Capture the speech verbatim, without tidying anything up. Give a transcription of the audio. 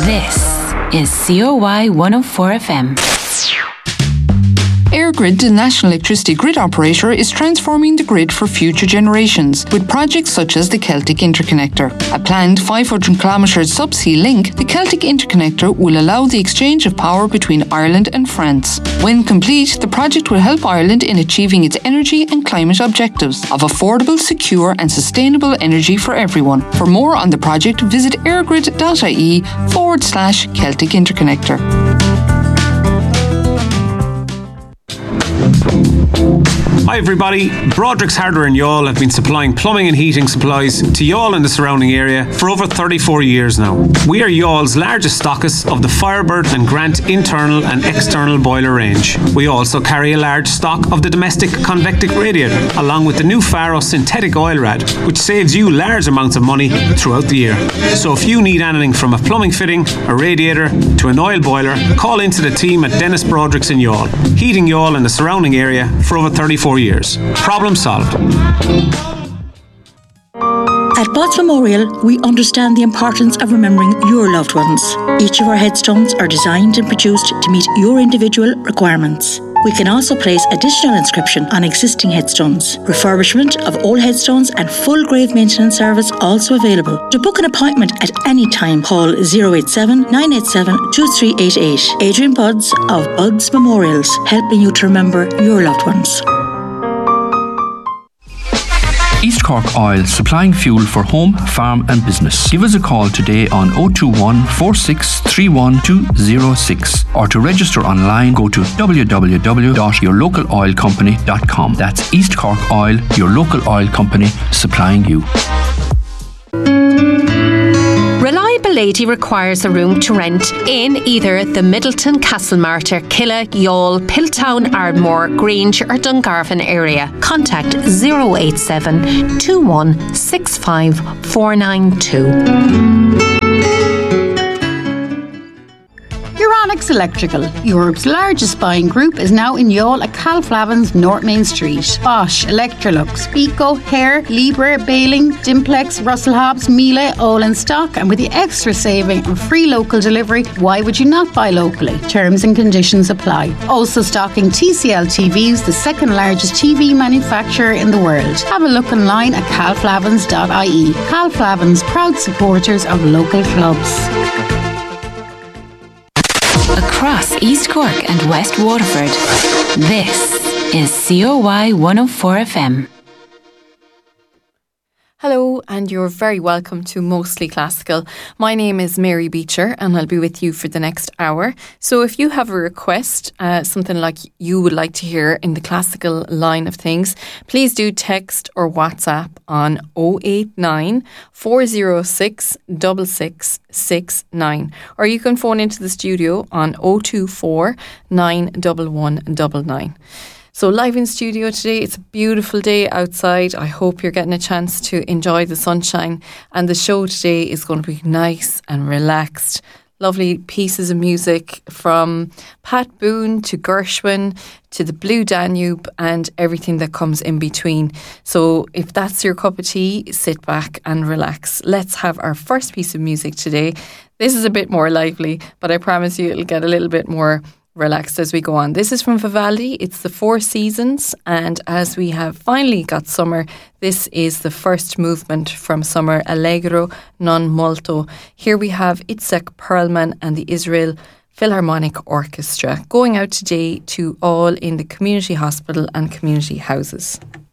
This is C O Y one oh four F M. EirGrid, the national electricity grid operator, is transforming the grid for future generations with projects such as the Celtic Interconnector. A planned five hundred kilometre subsea link, the Celtic Interconnector will allow the exchange of power between Ireland and France. When complete, the project will help Ireland in achieving its energy and climate objectives of affordable, secure and sustainable energy for everyone. For more on the project, visit airgrid.ie forward slash Celtic Interconnector. Hi everybody, Broderick's Hardware in Youghal have been supplying plumbing and heating supplies to Youghal and the surrounding area for over thirty-four years now. We are Youghal's largest stockist of the Firebird and Grant internal and external boiler range. We also carry a large stock of the domestic convectic radiator, along with the new Faro synthetic oil rad, which saves you large amounts of money throughout the year. So if you need anything from a plumbing fitting, a radiator to an oil boiler, call into the team at Dennis Broderick's in Youghal, heating Youghal and the surrounding area for over thirty-four years. Problem solved. At Botts Memorial, we understand the importance of remembering your loved ones. Each of our headstones are designed and produced to meet your individual requirements. We can also place additional inscription on existing headstones. Refurbishment of old headstones and full grave maintenance service also available. To book an appointment at any time, call zero eight seven, nine eight seven, two three eight eight. Adrian Budds of Budds Memorials, helping you to remember your loved ones. East Cork Oil, supplying fuel for home, farm and business. Give us a call today on oh two one, four six three one, two oh six or to register online go to w w w dot your local oil company dot com. That's East Cork Oil, your local oil company, supplying you. Reliability requires a room to rent in either the Middleton, Castlemartyr, Killa, Youghal, Piltown, Ardmore, Grange or Dungarvan area. Contact zero eight seven, two one six five, four nine two. Euronics Electrical, Europe's largest buying group, is now in Youghal at Calflavin's North Main Street. Bosch, Electrolux, Pico, Hare, Libre, Baling, Dimplex, Russell Hobbs, Miele, all in stock, and with the extra saving and free local delivery, why would you not buy locally? Terms and conditions apply. Also stocking T C L T Vs, the second largest T V manufacturer in the world. Have a look online at calflavins dot I E. Calflavins, proud supporters of local clubs. Across East Cork and West Waterford, this is C O Y one oh four F M. Hello, and you're very welcome to Mostly Classical. My name is Mary Beecher, and I'll be with you for the next hour. So if you have a request, uh, something like you would like to hear in the classical line of things, please do text or WhatsApp on oh eight nine, four oh six, six six six nine. Or you can phone into the studio on oh two four, nine one one nine nine. So live in studio today, it's a beautiful day outside. I hope you're getting a chance to enjoy the sunshine. And the show today is going to be nice and relaxed. Lovely pieces of music from Pat Boone to Gershwin to the Blue Danube and everything that comes in between. So if that's your cup of tea, sit back and relax. Let's have our first piece of music today. This is a bit more lively, but I promise you it'll get a little bit more relaxed as we go on. This is from Vivaldi. It's the Four Seasons, and as we have finally got summer, this is the first movement from Summer, Allegro non molto. Here we have Itzhak Perlman and the Israel Philharmonic Orchestra, going out today to all in the community hospital and community houses.